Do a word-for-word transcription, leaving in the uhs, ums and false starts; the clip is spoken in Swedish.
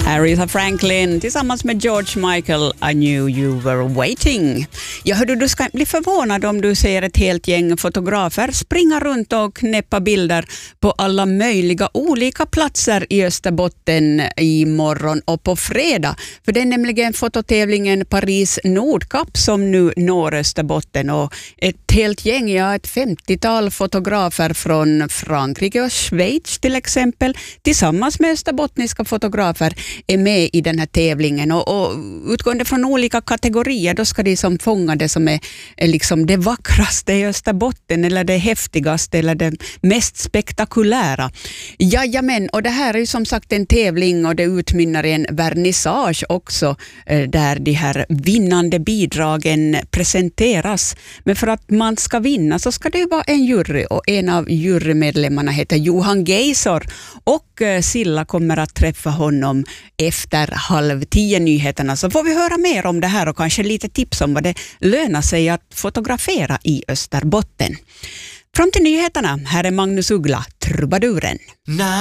Aretha Franklin tillsammans med George Michael, I knew you were waiting. Jag hörde, du ska bli förvånad om du ser ett helt gäng fotografer springa runt och knäppa bilder på alla möjliga olika platser i Österbotten i morgon och på fredag. För det är nämligen fototävlingen Paris Nordkap som nu når Österbotten, och ett helt gäng, ja ett femtiotal fotografer från Frankrike och Schweiz till exempel, tillsammans med österbottniska fotografer är med i den här tävlingen, och, och utgående från olika kategorier då ska de som fånga det som är, är liksom det vackraste i Österbotten, eller det häftigaste eller det mest spektakulära. Jajamän, och det här är ju som sagt en tävling och det utmynnar i en vernissage också eh, där de här vinnande bidragen presenteras. Men för att man ska vinna så ska det ju vara en jury, och en av jurymedlemmarna heter Johan Geisor, och eh, Silla kommer att träffa honom efter halv tio nyheterna, så får vi höra mer om det här och kanske lite tips om vad det lönar sig att fotografera i Österbotten. Fram till nyheterna, här är Magnus Uggla, trubaduren.